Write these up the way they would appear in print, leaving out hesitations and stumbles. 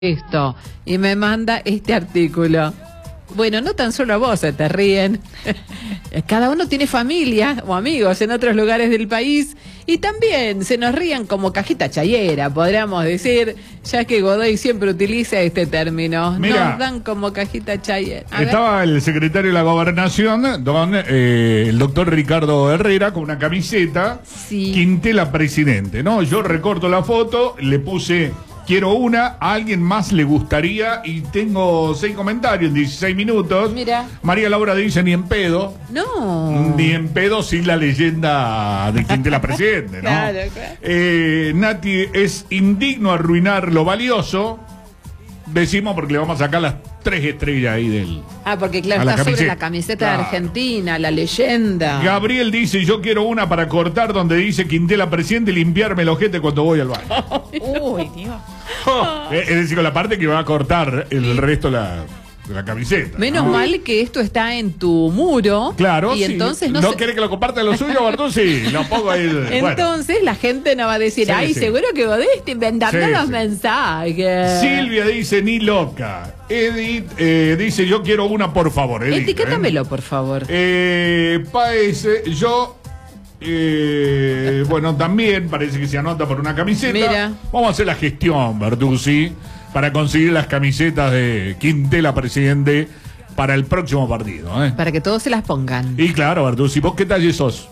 esto y me manda este artículo. Bueno, no tan solo a vos se te ríen. Cada uno tiene familia o amigos en otros lugares del país y también se nos ríen como cajita chayera, podríamos decir, ya que Godoy siempre utiliza este término. Mirá, nos dan como cajita chayera. Estaba el secretario de la Gobernación, el doctor Ricardo Herrera, con una camiseta, sí. Quintela presidente, ¿no? Yo recorto la foto, le puse... Quiero una, a alguien más le gustaría y tengo 6 comentarios en 16 minutos. Mira. María Laura dice ni en pedo. No. Ni en pedo sin la leyenda de Quintela presidente, ¿no? Claro. Nati, es indigno arruinar lo valioso. Decimos porque le vamos a sacar las 3 estrellas ahí del... Ah, porque claro, está sobre la camiseta de Argentina, la leyenda. Gabriel dice, yo quiero una para cortar donde dice Quintela presidente y limpiarme el ojete cuando voy al baño. Uy, Dios. Es decir, con la parte que va a cortar el resto de la camiseta. Menos mal que esto está en tu muro. Claro, y sí. entonces ¿No quiere que lo comparta lo suyo, Bartusi? Lo pongo ahí. Entonces la gente no va a decir, Sí, ay, sí. seguro que Godoy está inventando Sí, los sí. mensajes. Silvia dice, ni loca. Edith dice, yo quiero una, por favor. Edith, Etiquétamelo, por favor. Páez, yo... bueno, también parece que se anota por una camiseta. Mira. Vamos a hacer la gestión, Bertuzzi, para conseguir las camisetas de Quintela presidente para el próximo partido. Para que todos se las pongan. Y claro, Bertuzzi, ¿vos qué talle sos?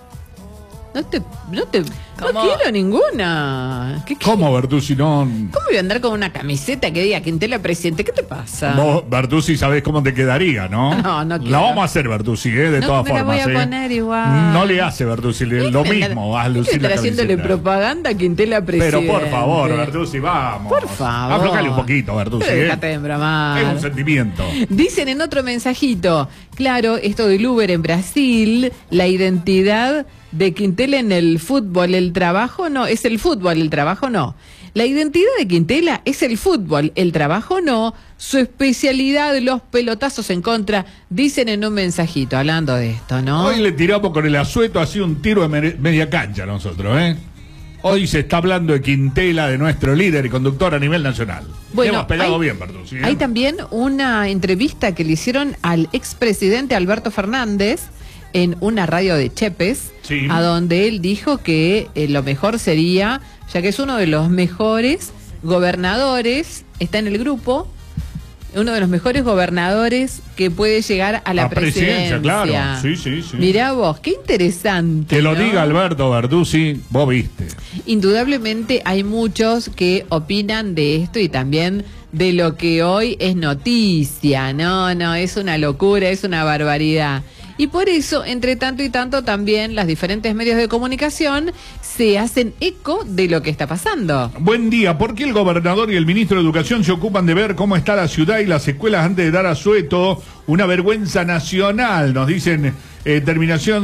No quiero ninguna. ¿Cómo, Bertuzzi? No... ¿Cómo voy a andar con una camiseta que diga Quintela presidente? ¿Qué te pasa? Vos, Bertuzzi, sabés cómo te quedaría, ¿no? No quiero. La vamos a hacer, Bertuzzi, de todas me la formas. voy a poner igual. No le hace, Bertuzzi, lo mismo. Vas a lucir estar la haciéndole camiseta. propaganda a Quintela presidente. Pero por favor, Bertuzzi, vamos. Por favor. Aflojale un poquito, Bertuzzi. Déjate de bromar. Es un sentimiento. Dicen en otro mensajito, claro, esto del Uber en Brasil, la identidad de Quintela en el fútbol, el trabajo no, es el fútbol, el trabajo no. La identidad de Quintela es el fútbol, el trabajo no, su especialidad, los pelotazos en contra, dicen en un mensajito, hablando de esto, ¿no? Hoy le tiramos con el asueto así un tiro de media cancha a nosotros, ¿eh? Hoy se está hablando de Quintela, de nuestro líder y conductor a nivel nacional. Bueno, hemos pegado hay, bien, Bertuzzi. Hay también una entrevista que le hicieron al expresidente Alberto Fernández en una radio de Chepes, sí, a donde él dijo que lo mejor sería, ya que es uno de los mejores gobernadores, está en el grupo, uno de los mejores gobernadores que puede llegar a la presidencia. Claro, sí. Mirá vos, qué interesante. Que lo ¿no? diga Alberto Bertuzzi, vos viste. Indudablemente hay muchos que opinan de esto y también de lo que hoy es noticia. No, es una locura, es una barbaridad. Y por eso, entre tanto y tanto, también las diferentes medios de comunicación se hacen eco de lo que está pasando. Buen día. ¿Por qué el gobernador y el ministro de Educación se ocupan de ver cómo está la ciudad y las escuelas antes de dar asueto? Una vergüenza nacional, nos dicen, terminación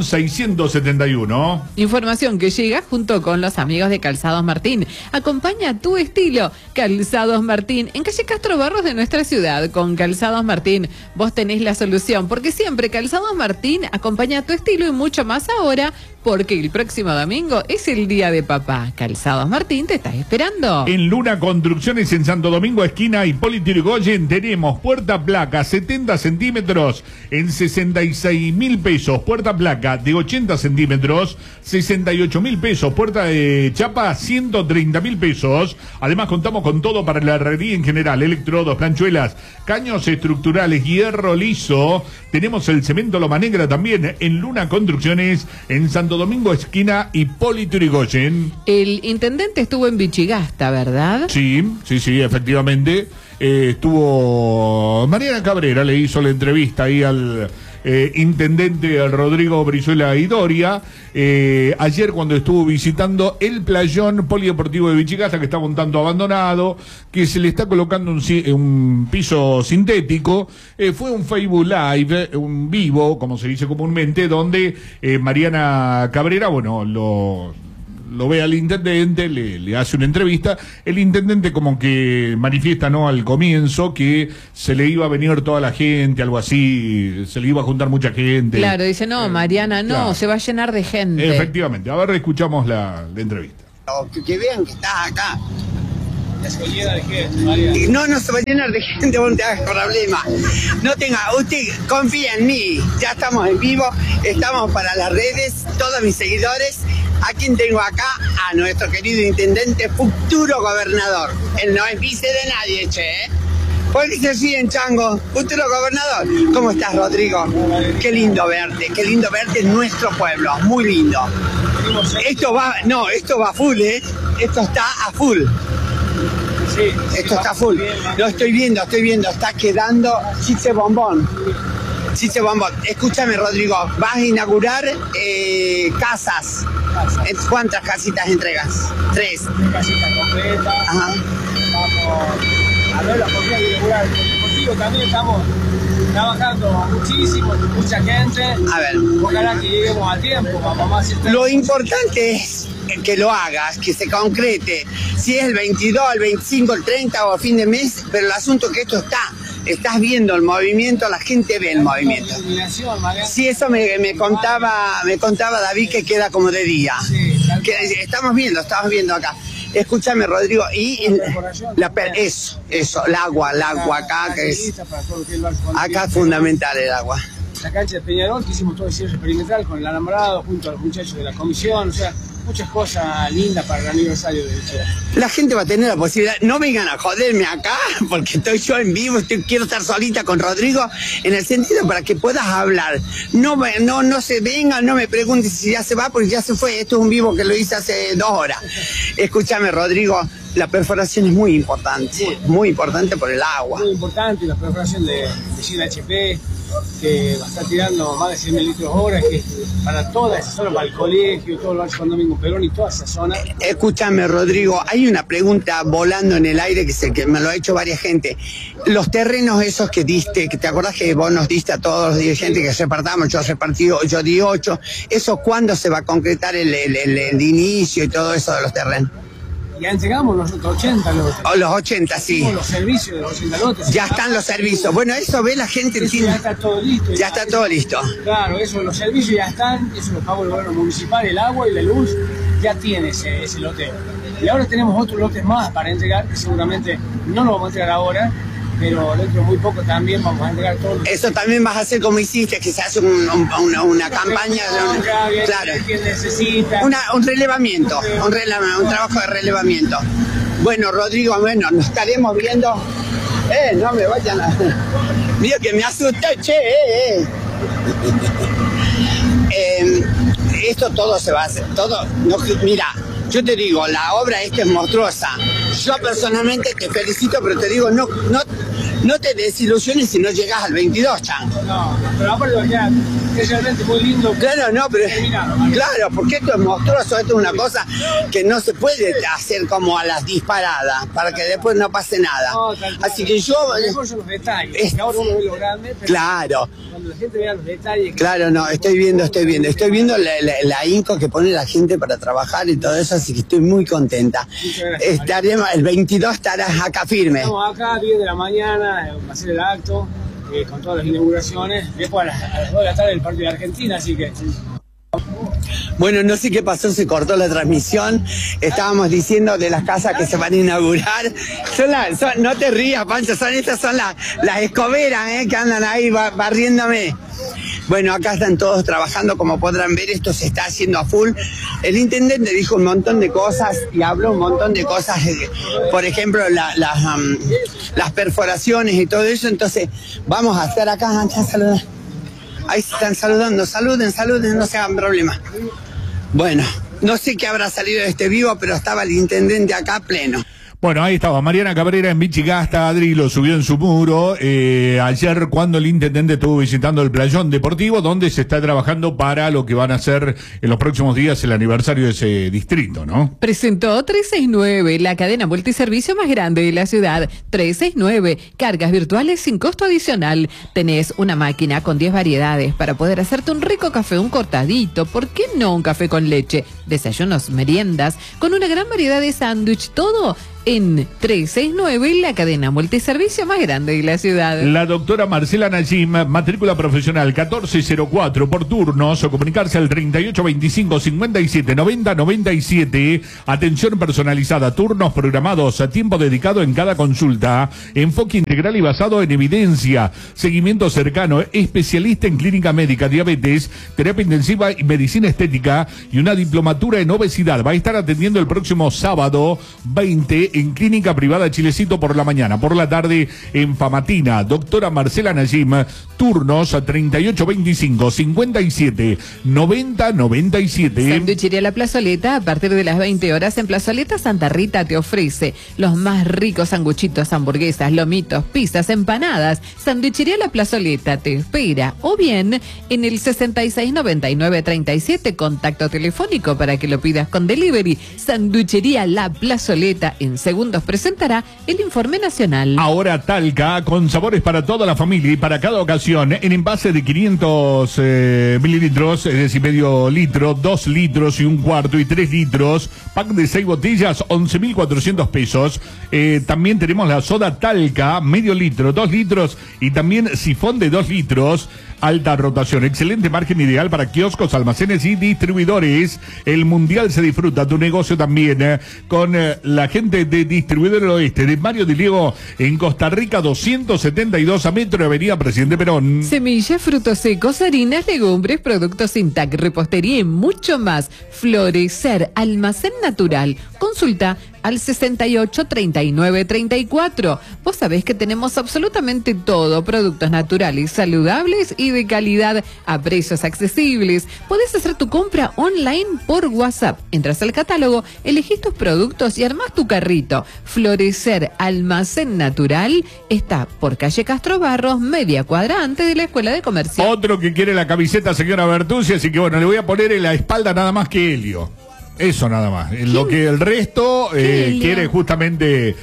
671. Información que llega junto con los amigos de Calzados Martín. Acompaña tu estilo. Calzados Martín, en calle Castro Barros de nuestra ciudad. Con Calzados Martín, vos tenés la solución, porque siempre Calzados Martín acompaña tu estilo y mucho más ahora, porque el próximo domingo es el día de papá. Calzados Martín te estás esperando. En Luna Construcciones en Santo Domingo, esquina Hipólito Yrigoyen, tenemos puerta placa 70 centímetros en 66.000 pesos. Puerta placa de 80 centímetros, 68.000 pesos. Puerta de chapa, 130.000 pesos. Además contamos con todo para la herrería en general: electrodos, planchuelas, caños estructurales, hierro liso. Tenemos el cemento Loma Negra también en Luna Construcciones en Santo Domingo, esquina Hipólito Yrigoyen. El intendente estuvo en Vichigasta, ¿verdad? Sí, efectivamente. Estuvo Mariana Cabrera, le hizo la entrevista ahí al intendente Rodrigo Brizuela y Doria, ayer cuando estuvo visitando el playón polideportivo de Vichigasta, que estaba un tanto abandonado, que se le está colocando un piso sintético. Fue un Facebook Live, un vivo, como se dice comúnmente, donde Mariana Cabrera, bueno, lo ve al intendente, le hace una entrevista. El intendente como que manifiesta, ¿no?, al comienzo que se le iba a venir toda la gente, algo así, se le iba a juntar mucha gente. Claro, dice, no, Mariana, no, claro, se va a llenar de gente. Efectivamente. A ver, escuchamos la entrevista. Que vean que estás acá. ¿Ya se va a llenar de gente, María? No se va a llenar de gente, vos no te hagas problema. Usted confía en mí. Ya estamos en vivo, estamos para las redes, todos mis seguidores. ¿A quién tengo acá? A nuestro querido intendente, futuro gobernador. Él no es vice de nadie, che, ¿eh? ¿Por qué se ríen, chango? Futuro gobernador. ¿Cómo estás, Rodrigo? Qué lindo verte en nuestro pueblo, muy lindo. Esto va a full, ¿eh? Esto está a full. Sí, esto está full. Lo estoy viendo, está quedando chiche bombón. Chiche bombón. Escúchame, Rodrigo, vas a inaugurar casas. ¿Cuántas casitas entregas? 3. 3 casitas completas. Ajá. Vamos a ver la posibilidad de inaugurar. Contigo también estamos trabajando muchísimo, mucha gente. A ver. Ojalá que lleguemos a tiempo, vamos a Lo importante es que lo hagas, que se concrete. Si es el 22, el 25, el 30 o a fin de mes, pero el asunto es que esto estás viendo el movimiento, la gente ve el movimiento. Sí, eso me contaba David, que queda como de día. Que estamos viendo acá. Escúchame, Rodrigo, y el agua acá, que es acá es fundamental el agua. La cancha de Peñarol, que hicimos todo el cierre perimetral con el alambrado junto a los muchachos de la comisión, o sea, muchas cosas lindas para el aniversario de Chile. La gente va a tener la posibilidad, no vengan a joderme acá, porque estoy yo en vivo, quiero estar solita con Rodrigo, en el sentido para que puedas hablar. No se vengan, no me preguntes si ya se va, porque ya se fue, esto es un vivo que lo hice hace 2 horas. Escúchame, Rodrigo, la perforación es muy importante por el agua. Muy importante, la perforación de Chile HP, que va a estar tirando más de 100.000 litros hora, que para toda esa zona, para el colegio, todo el barrio Juan Domingo Perón y toda esa zona. Escúchame, Rodrigo, hay una pregunta volando en el aire que me lo ha hecho varias gente. Los terrenos esos que diste, que te acordás que vos nos diste a todos los dirigentes que repartamos, yo di 8, ¿eso cuándo se va a concretar el inicio y todo eso de los terrenos? Ya entregamos los 80 lotes. Los 80, sí. Los servicios de los 80 lotes. Ya están los servicios. Bueno, eso ve la gente. Eso ya está todo listo. Ya está todo listo. Claro, eso, los servicios ya están, eso lo paga el gobierno municipal, el agua y la luz, ya tiene ese loteo. Y ahora tenemos otros lotes más para entregar, que seguramente no lo vamos a entregar ahora, pero dentro de muy poco también vamos a entregar todo. Eso también vas a hacer como hiciste, que se hace una campaña, claro, quien necesita. Un relevamiento, un trabajo de relevamiento. Bueno, Rodrigo, nos estaremos viendo. No me vayan a... Mira que me asusta, che, Esto todo se va a hacer, todo... No, mira, yo te digo, la obra esta es monstruosa. Yo personalmente te felicito, pero te digo, no te desilusiones si no llegas al 22, chango. No, pero aparte ya es realmente muy lindo. Claro, no, pero claro, porque esto es monstruoso, esto es una cosa que no se puede hacer como a las disparadas, para que después no pase nada. No, así que yo... Mejor son los detalles, ahora uno ve lo grande, pero claro. Cuando la gente vea los detalles... Claro, no, estoy viendo la ahínco que pone la gente para trabajar y todo eso, así que estoy muy contenta. Estaremos, el 22 estarás acá firme. Estamos acá, 10 de la mañana, va a ser el acto, con todas las inauguraciones, después a las 2 de la tarde el partido de Argentina, así que... Bueno, no sé qué pasó, se cortó la transmisión. Estábamos diciendo de las casas que se van a inaugurar. No te rías, Pancho, estas son las escoberas que andan ahí barriéndome. Bueno, acá están todos trabajando, como podrán ver, esto se está haciendo a full. El intendente dijo un montón de cosas y habló un montón de cosas, por ejemplo, las perforaciones y todo eso. Entonces, vamos a estar acá, saludar. Ahí se están saludando, saluden, no se hagan problema. Bueno, no sé qué habrá salido de este vivo, pero estaba el intendente acá pleno. Bueno, ahí estaba Mariana Cabrera en Bichigasta. Adri lo subió en su muro ayer cuando el intendente estuvo visitando el playón deportivo, donde se está trabajando para lo que van a ser en los próximos días el aniversario de ese distrito, ¿no? Presentó 369, la cadena multiservicio más grande de la ciudad. 369, cargas virtuales sin costo adicional. Tenés una máquina con 10 variedades para poder hacerte un rico café, un cortadito, ¿por qué no un café con leche? Desayunos, meriendas, con una gran variedad de sándwich, todo en 369, la cadena multiservicio más grande de la ciudad. La doctora Marcela Najim, matrícula profesional 1404 por turnos, o comunicarse al 3825 57 90 97. Atención personalizada, turnos programados, a tiempo dedicado en cada consulta, enfoque integral y basado en evidencia, seguimiento cercano, especialista en clínica médica, diabetes, terapia intensiva y medicina estética y una diplomatura en obesidad. Va a estar atendiendo el próximo sábado 20 en clínica privada Chilecito por la mañana, por la tarde en Famatina. Doctora Marcela Najim, turnos a 3825 57 90 97. Sanduichería La Plazoleta, a partir de las 20 horas en Plazoleta Santa Rita te ofrece los más ricos sanguchitos, hamburguesas, lomitos, pizzas, empanadas. Sanduichería La Plazoleta te espera, o bien en el 669937, contacto telefónico para que lo pidas con delivery. Sanduichería La Plazoleta en segundos presentará el informe nacional. Ahora Talca, con sabores para toda la familia y para cada ocasión, en envase de 500 mililitros, es decir, medio litro, 2 litros y un cuarto y 3 litros, pack de 6 botellas, 11.400 pesos. También tenemos la soda Talca, medio litro, 2 litros y también sifón de 2 litros. Alta rotación, excelente margen ideal para kioscos, almacenes y distribuidores. El Mundial se disfruta, tu negocio también, con la gente de Distribuidor del Oeste, de Mario Di Diego, en Costa Rica, 272 a metro de Avenida Presidente Perón. Semillas, frutos secos, harinas, legumbres, productos Intac, repostería y mucho más. Florecer, almacén natural. Consulta al 68 39 34. Vos sabés que tenemos absolutamente todo, productos naturales, saludables y de calidad a precios accesibles. Podés hacer tu compra online por WhatsApp. Entras al catálogo, elegís tus productos y armás tu carrito. Florecer, almacén natural, está por calle Castro Barros, media cuadra antes de la Escuela de Comercio. Otro que quiere la camiseta, señora Bertuzzi, así que bueno, le voy a poner en la espalda nada más que Helio. Eso nada más. Lo que el resto quiere justamente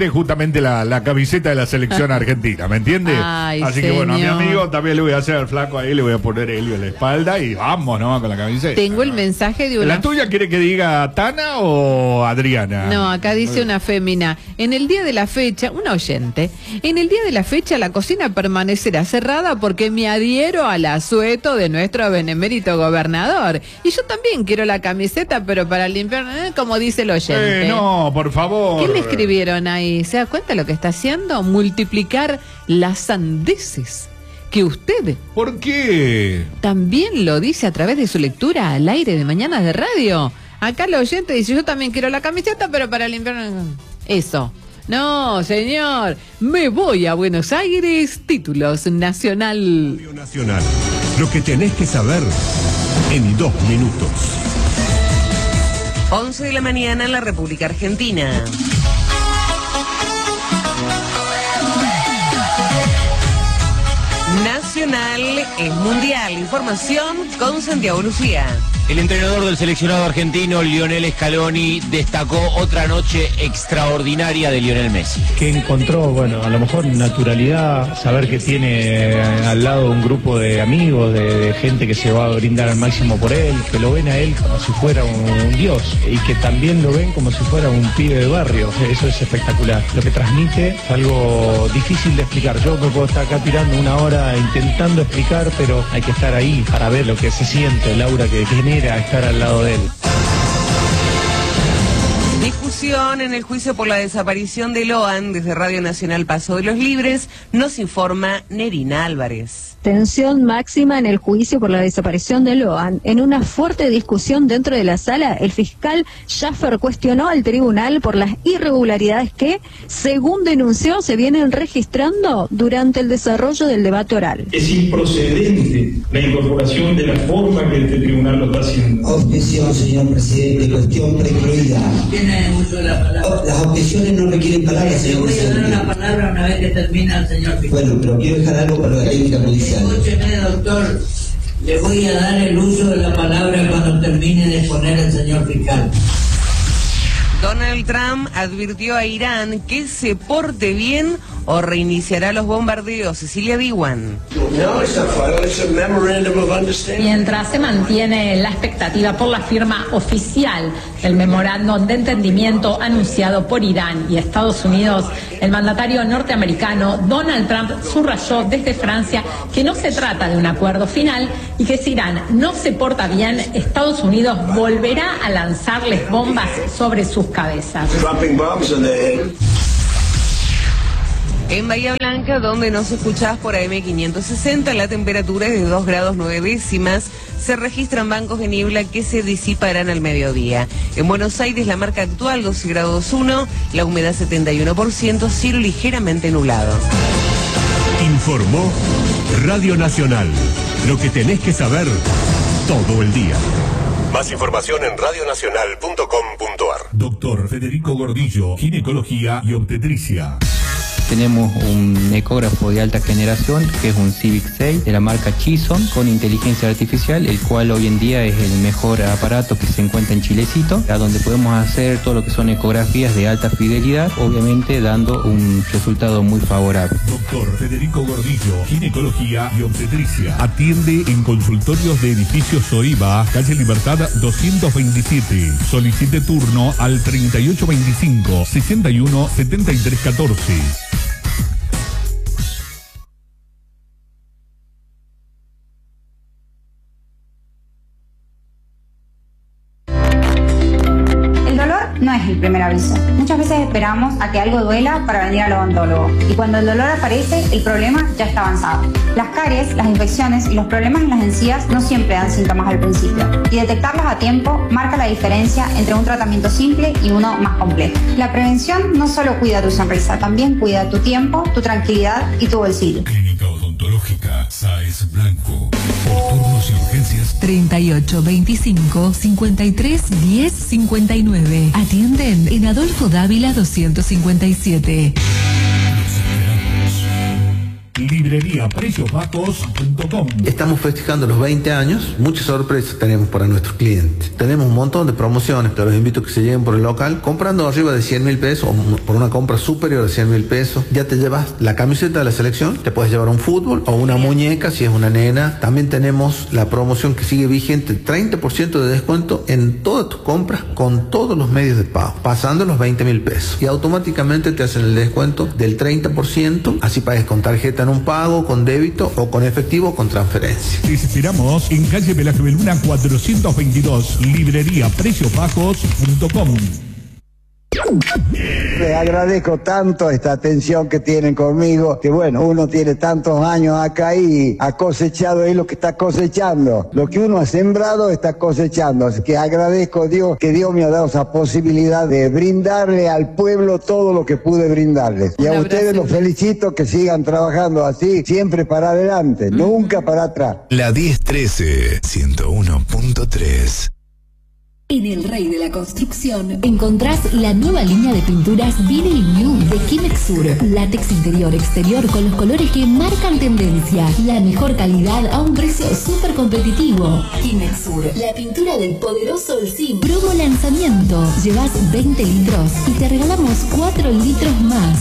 la camiseta de la selección argentina, ¿me entiende? Ay, así que bueno, a mi amigo también le voy a hacer al flaco ahí, le voy a poner Helio en la espalda y vamos nomás con la camiseta. Tengo el mensaje de una... ¿La tuya quiere que diga Tana o Adriana? No, acá dice una fémina. En el día de la fecha, una oyente, en el día de la fecha la cocina permanecerá cerrada porque me adhiero al asueto de nuestro benemérito gobernador. Y yo también quiero la camiseta, pero para limpiar, como dice el oyente. No, por favor. ¿Qué le escribieron ahí? ¿Se da cuenta lo que está haciendo? Multiplicar las sandeces que usted... ¿Por qué? También lo dice a través de su lectura al aire de Mañanas de Radio. Acá el oyente dice, yo también quiero la camiseta, pero para limpiar... Eso. No, señor. Me voy a Buenos Aires. Títulos Nacional. Radio Nacional. Lo que tenés que saber en 2 minutos. 11 de la mañana en la República Argentina. Nacional es mundial. Información con Santiago Lucía. El entrenador del seleccionado argentino, Lionel Scaloni, destacó otra noche extraordinaria de Lionel Messi. Que encontró, bueno, a lo mejor naturalidad, saber que tiene al lado un grupo de amigos, de gente que se va a brindar al máximo por él, que lo ven a él como si fuera un dios y que también lo ven como si fuera un pibe de barrio. Eso es espectacular. Lo que transmite es algo difícil de explicar. Yo me puedo estar acá tirando una hora intentando explicar, pero hay que estar ahí para ver lo que se siente, el aura que genera estar al lado de él. Discusión en el juicio por la desaparición de Loan. Desde Radio Nacional Paso de los Libres nos informa Nerina Álvarez. Tensión máxima en el juicio por la desaparición de Loan. En una fuerte discusión dentro de la sala, el fiscal Schaffer cuestionó al tribunal por las irregularidades que, según denunció, se vienen registrando durante el desarrollo del debate oral. Es improcedente la incorporación de la forma que este tribunal lo está haciendo. Objeción, señor presidente, cuestión precluida. Tiene uso de la palabra. Las objeciones no requieren palabras, señor presidente. Le voy a dar una palabra una vez que termina el señor fiscal. Bueno, pero quiero dejar algo para la técnica policial. Escúcheme, doctor. Le voy a dar el uso de la palabra cuando termine de exponer el señor fiscal. Donald Trump advirtió a Irán que se porte bien o reiniciará los bombardeos. Cecilia Diwan. Mientras se mantiene la expectativa por la firma oficial del memorándum de entendimiento anunciado por Irán y Estados Unidos, el mandatario norteamericano Donald Trump subrayó desde Francia que no se trata de un acuerdo final y que si Irán no se porta bien, Estados Unidos volverá a lanzarles bombas sobre sus cabezas. En Bahía Blanca, donde nos escuchás por AM560, la temperatura es de 2 grados 9 décimas. Se registran bancos de niebla que se disiparán al mediodía. En Buenos Aires, la marca actual 12 grados 1, la humedad 71%, cielo ligeramente nublado. Informó Radio Nacional. Lo que tenés que saber todo el día. Más información en radionacional.com.ar. Doctor Federico Gordillo, ginecología y obstetricia. Tenemos un ecógrafo de alta generación que es un Civic 6 de la marca Chison con inteligencia artificial, el cual hoy en día es el mejor aparato que se encuentra en Chilecito, a donde podemos hacer todo lo que son ecografías de alta fidelidad, obviamente dando un resultado muy favorable. Doctor Federico Gordillo, ginecología y obstetricia. Atiende en consultorios de edificios Soiba, calle Libertad 227. Solicite turno al 3825 61 73 14. No es el primer aviso. Muchas veces esperamos a que algo duela para venir al odontólogo y cuando el dolor aparece, el problema ya está avanzado. Las caries, las infecciones y los problemas en las encías no siempre dan síntomas al principio y detectarlos a tiempo marca la diferencia entre un tratamiento simple y uno más complejo. La prevención no solo cuida tu sonrisa, también cuida tu tiempo, tu tranquilidad y tu bolsillo. Clínica Odontológica Sáez Blanco. Por turnos y urgencias 38 25 53 10 59. Atienden en Adolfo Dávila 257. Libreriapreciosbajos.com. Estamos festejando los 20 años. Muchas sorpresas tenemos para nuestros clientes. Tenemos un montón de promociones, pero los invito a que se lleguen por el local. Comprando arriba de 100.000 pesos o por una compra superior a 100.000 pesos, ya te llevas la camiseta de la selección. Te puedes llevar un fútbol o una muñeca si es una nena. También tenemos la promoción que sigue vigente, 30% de descuento en todas tus compras con todos los medios de pago, pasando los 20.000 pesos. Y automáticamente te hacen el descuento del 30%, así pagues con tarjeta en un pago, con débito o con efectivo o con transferencia. Te esperamos en calle Velázquez Beluna 422, libreriapreciosbajos.com. Les agradezco tanto esta atención que tienen conmigo, que bueno, uno tiene tantos años acá y ha cosechado ahí lo que está cosechando. Lo que uno ha sembrado está cosechando. Así que agradezco a Dios que Dios me ha dado esa posibilidad de brindarle al pueblo todo lo que pude brindarles. Y a ustedes los felicito, que sigan trabajando así, siempre para adelante, nunca para atrás. La 1013 101.3. En El Rey de la Construcción encontrás la nueva línea de pinturas Vinyl New de Kimex Sur. Látex interior-exterior con los colores que marcan tendencia. La mejor calidad a un precio súper competitivo. Kimex Sur, la pintura del poderoso Olsim. Promo lanzamiento. Llevas 20 litros y te regalamos 4 litros más.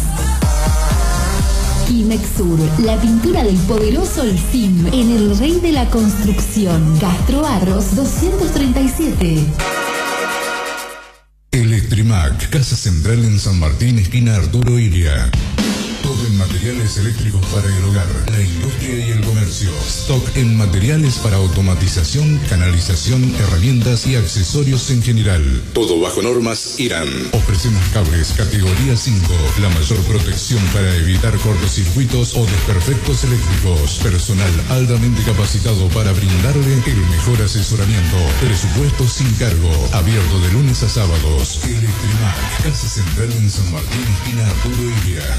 Kimex Sur, la pintura del poderoso Olsim. En El Rey de la Construcción. Castro Barros 237. Electrimac, Casa Central en San Martín, esquina Arturo Iria. Todo en materiales eléctricos para el hogar, la industria y el comercio. Stock en materiales para automatización, canalización, herramientas y accesorios en general. Todo bajo normas Irán. Ofrecemos cables categoría 5, la mayor protección para evitar cortocircuitos o desperfectos eléctricos. Personal altamente capacitado para brindarle el mejor asesoramiento. Presupuesto sin cargo. Abierto de lunes a sábados. Electrimac, Casa Central en San Martín, esquina Arturo Iria.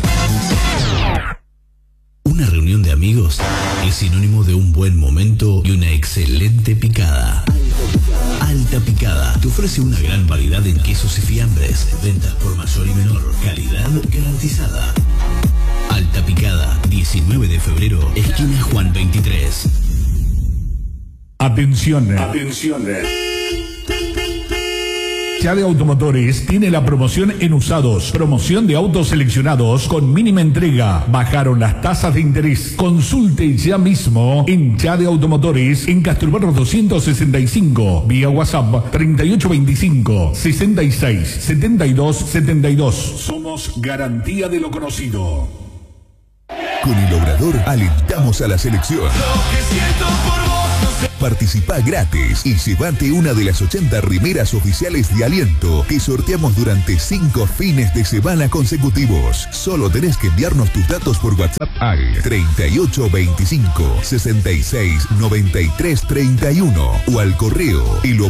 Una reunión de amigos es sinónimo de un buen momento y una excelente picada. Alta Picada te ofrece una gran variedad en quesos y fiambres, ventas por mayor y menor, calidad garantizada. Alta Picada, 19 de febrero, esquina Juan 23. Atención. Chade Automotores tiene la promoción en usados. Promoción de autos seleccionados con mínima entrega. Bajaron las tasas de interés. Consulte ya mismo en Chade Automotores en Castrobarros 265. Vía WhatsApp 3825 66 72 72. Somos garantía de lo conocido. Con el Obrador alentamos a la selección. Participa gratis y llevate una de las 80 remeras oficiales de aliento que sorteamos durante 5 fines de semana consecutivos. Solo tenés que enviarnos tus datos por WhatsApp al 3825 66 93 31 o al correo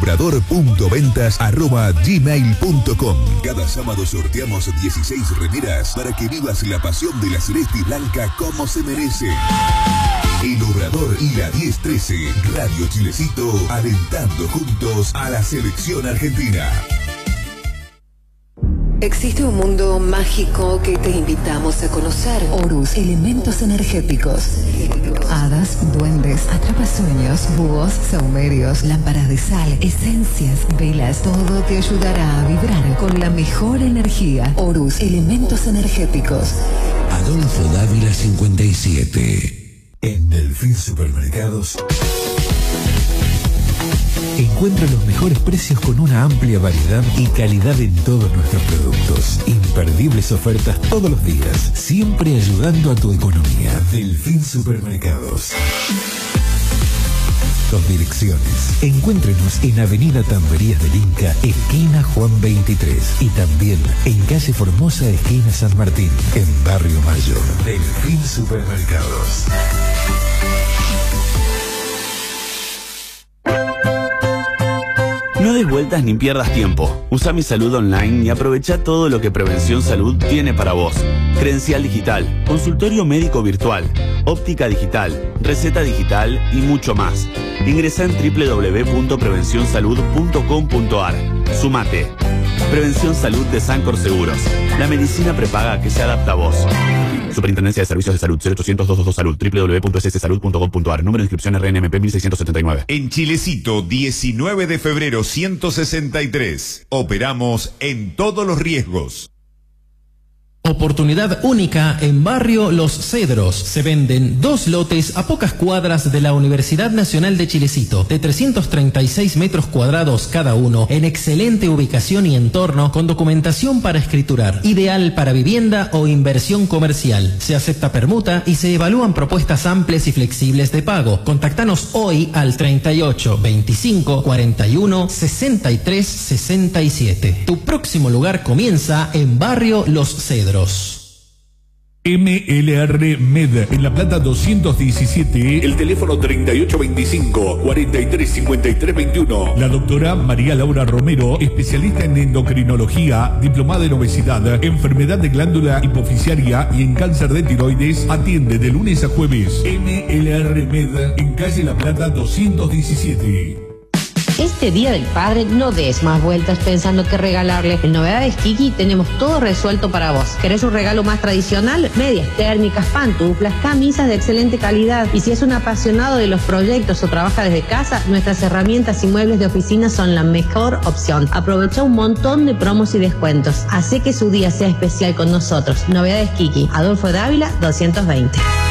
elobrador.ventas@gmail.com. Cada sábado sorteamos 16 remeras para que vivas la pasión de la celeste y blanca como se merece. El Obrador y la 1013, Radio Chilecito, alentando juntos a la selección argentina. Existe un mundo mágico que te invitamos a conocer. Horus, elementos energéticos. Hadas, duendes, atrapasueños, búhos, saumerios, lámparas de sal, esencias, velas. Todo te ayudará a vibrar con la mejor energía. Horus, elementos energéticos. Adolfo Dávila 57. En Delfín Supermercados encuentra los mejores precios con una amplia variedad y calidad en todos nuestros productos. Imperdibles ofertas todos los días, siempre ayudando a tu economía. Delfín Supermercados. Dos direcciones. Encuéntrenos en Avenida Tamberías del Inca, esquina Juan 23. Y también en calle Formosa, esquina San Martín, en Barrio Mayor. Delfín Supermercados. No des vueltas ni pierdas tiempo. Usa Mi Salud Online y aprovecha todo lo que Prevención Salud tiene para vos. Credencial digital, consultorio médico virtual, óptica digital, receta digital y mucho más. Ingresa en www.prevencionsalud.com.ar. Sumate. Prevención Salud de Sancor Seguros. La medicina prepaga que se adapta a vos. Superintendencia de Servicios de Salud, 0800-222 Salud, www.sssalud.com.ar, número de inscripción RNMP 1679. En Chilecito, 19 de febrero 163. Operamos en todos los riesgos. Oportunidad única en Barrio Los Cedros. Se venden 2 lotes a pocas cuadras de la Universidad Nacional de Chilecito, de 336 metros cuadrados cada uno, en excelente ubicación y entorno, con documentación para escriturar. Ideal para vivienda o inversión comercial. Se acepta permuta y se evalúan propuestas amplias y flexibles de pago. Contactanos hoy al 38 25 41 63 67. Tu próximo lugar comienza en Barrio Los Cedros. MLR Med, en La Plata 217, el teléfono 3825 435321. La doctora María Laura Romero, especialista en endocrinología, diplomada en obesidad, enfermedad de glándula hipoficiaria y en cáncer de tiroides, atiende de lunes a jueves. MLR Med, en calle La Plata 217. Este Día del Padre no des más vueltas pensando qué regalarle. En Novedades Kiki tenemos todo resuelto para vos. ¿Querés un regalo más tradicional? Medias térmicas, pantuflas, camisas de excelente calidad. Y si es un apasionado de los proyectos o trabaja desde casa, nuestras herramientas y muebles de oficina son la mejor opción. Aprovecha un montón de promos y descuentos. Hace que su día sea especial con nosotros. Novedades Kiki, Adolfo Dávila 220.